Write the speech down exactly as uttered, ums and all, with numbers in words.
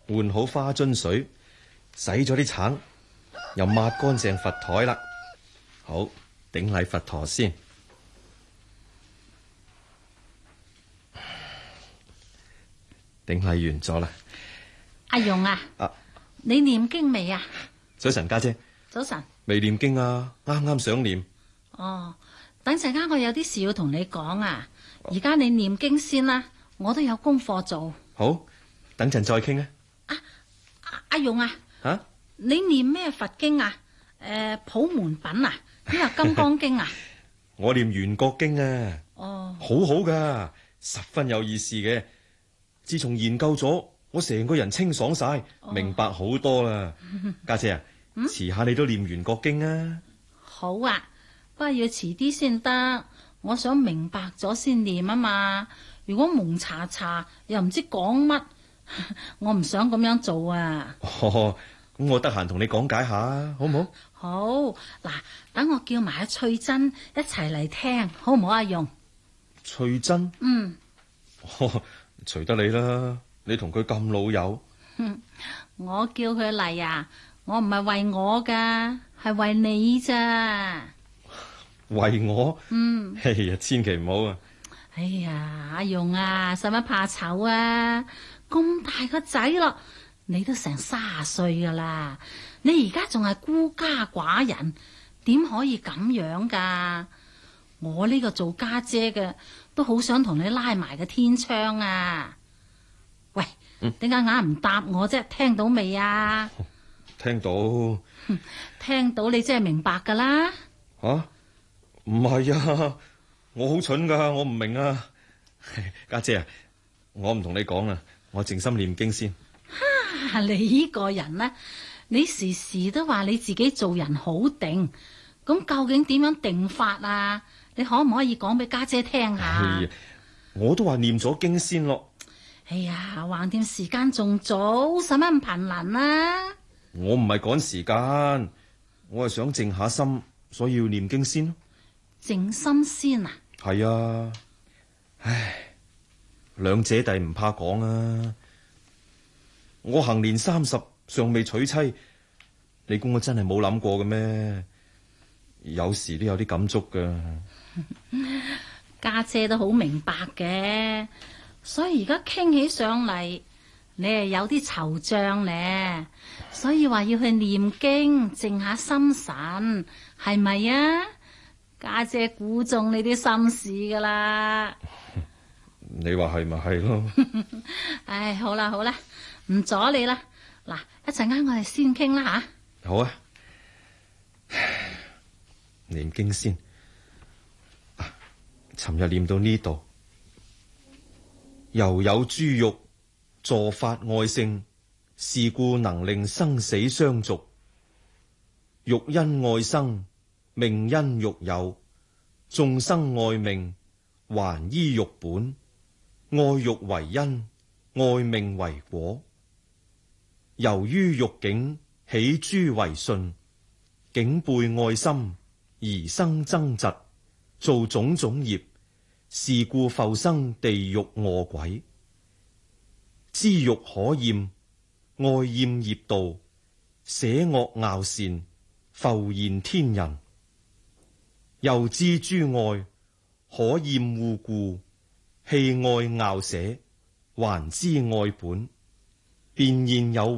換好花樽水，洗咗啲橙，又抹乾淨佛台啦。好，頂禮佛陀先。頂禮完咗啦。 阿蓉啊， 啊你念經未啊？ 早晨，家姐。 早晨。 未念經啊，啱啱想念。 哦，等陣間我有啲事要同你講啊。而家你念經先啦，我都有功課做。 好，等陣再傾啊。 啊，阿阿蓉啊， 吓？ 你念咩佛經啊？誒、呃，普門品啊？呢個金剛經啊？ 我念圓覺經啊。 哦， 好好噶，十分有意思嘅。自從研究咗，我成個人清爽晒， 哦、 明白好多啦。家姐啊，遲、嗯、下你都念圓覺經啊。 好啊，不過要遲啲先得。我想明白咗先念啊嘛。如果蒙查查又唔知講乜，我唔想咁樣做啊。 哦，咁我得閒同你講解下，好唔好？ 好，嗱，等我叫埋阿翠珍一齊嚟聽，好唔好阿蓉？ 翠珍？嗯。哦，隨得你啦，你同佢咁老友。 哼，我叫佢嚟啊，我唔係為我噶，係為你咋。 為我？ 嗯。 哎呀，千祈唔好啊！ 哎呀，阿蓉啊，使乜怕醜啊？咁大個仔咯，你都成卅歲噶啦，你而家仲係孤家寡人，點可以咁樣噶？我呢個做家姐嘅都好想同你拉埋個天窗啊！喂，點解硬唔答我啫？聽到未啊？ 聽到。 聽到你真係明白噶啦？ 吓、啊？唔係啊，我好蠢噶，我唔明啊。家姐啊，我唔同你講啊，我靜心念經先。 哈，你呢個人呢，你時時都話你自己做人好定，咁究竟點樣定法啊？你可唔可以講俾家姐聽下？ 哎，我都話念咗經先咯。 哎呀，橫掂時間仲早，使乜咁頻能啊？ 我唔係趕時間，我係想靜下心，所以要念經先。 靜心先啊？ 係啊。唉，兩姐弟唔怕講啊。我行年三十，尚未娶妻，你估我真係冇諗過嘅咩？有時都有啲感觸噶。 家姐都好明白嘅，所以而家傾起上嚟，你係有啲惆悵咧，所以話要去念經，靜下心神，係咪啊？家姐估中你啲心事噶啦。 你話係咪係咯？ 唉，好啦好啦，唔阻你啦。嗱，一陣間我哋先傾啦吓。 好啊，念經先。尋日念到呢度，猶有諸欲助發愛性，是故能令生死相續。欲因愛生，命因欲有，眾生愛命，還依欲本。愛欲為因，愛命為果。由於欲境起諸違順，境背愛心而生憎嫉，做種種業，是故復生地獄餓鬼。知欲可厭，愛厭業道，捨惡樂善，復現天人。又知諸愛可厭惡故，棄愛樂捨，還知愛本，便現有